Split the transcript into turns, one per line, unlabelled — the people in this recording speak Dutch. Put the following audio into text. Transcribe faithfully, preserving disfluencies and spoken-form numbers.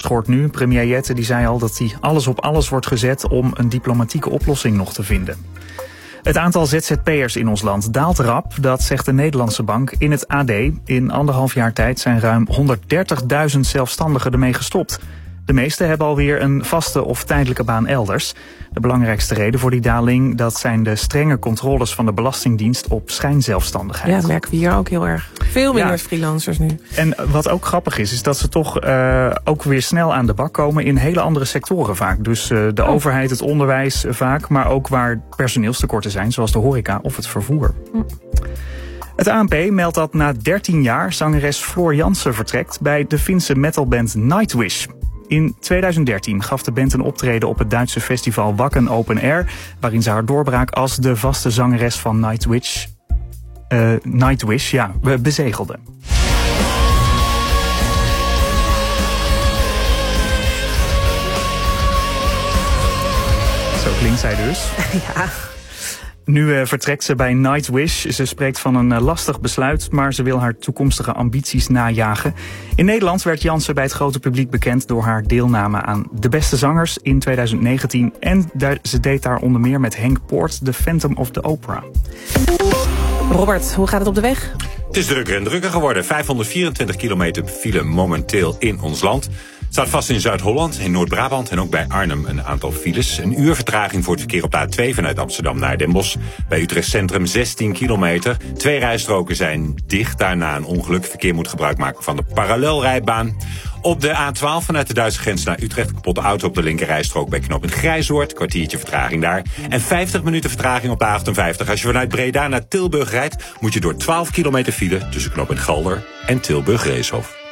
schort nu. Premier Jette die zei al dat hij alles op alles wordt gezet om een diplomatieke oplossing nog te vinden. Het aantal Z Z P'ers in ons land daalt rap, dat zegt de Nederlandse Bank in het A D. In anderhalf jaar tijd zijn ruim honderddertigduizend zelfstandigen ermee gestopt. De meesten hebben alweer een vaste of tijdelijke baan elders. De belangrijkste reden voor die daling, dat zijn de strenge controles van de Belastingdienst op schijnzelfstandigheid.
Ja, dat merken we hier ook heel erg. Veel minder
Ja.
freelancers nu.
En wat ook grappig is, is dat ze toch uh, ook weer snel aan de bak komen in hele andere sectoren vaak. Dus uh, de oh. overheid, het onderwijs uh, vaak, maar ook waar personeelstekorten zijn, zoals de horeca of het vervoer. Hm. Het A N P meldt dat na dertien jaar zangeres Floor Jansen vertrekt bij de Finse metalband Nightwish. In tweeduizend dertien gaf de band een optreden op het Duitse festival Wacken Open Air, waarin ze haar doorbraak als de vaste zangeres van Nightwish, uh, Nightwish ja, bezegelde. Zo klinkt zij dus.
Ja.
Nu uh, vertrekt ze bij Nightwish. Ze spreekt van een uh, lastig besluit, maar ze wil haar toekomstige ambities najagen. In Nederland werd Jansen bij het grote publiek bekend door haar deelname aan De Beste Zangers in tweeduizend negentien. En daar, ze deed daar onder meer met Henk Poort de Phantom of the Opera.
Robert, hoe gaat het op de weg?
Het is drukker en drukker geworden. vijfhonderdvierentwintig kilometer file momenteel in ons land. Staat vast in Zuid-Holland, in Noord-Brabant en ook bij Arnhem een aantal files. Een uur vertraging voor het verkeer op de A twee vanuit Amsterdam naar Den Bosch. Bij Utrecht Centrum zestien kilometer. Twee rijstroken zijn dicht. Daarna een ongeluk. Verkeer moet gebruik maken van de parallelrijbaan. Op de A twaalf vanuit de Duitse grens naar Utrecht. Kapotte auto op de linkerrijstrook bij knooppunt Grijzoord. Kwartiertje vertraging daar. En vijftig minuten vertraging op de A achtenvijftig. Als je vanuit Breda naar Tilburg rijdt, moet je door twaalf kilometer file tussen knooppunt Galder en Tilburg-Reeshof.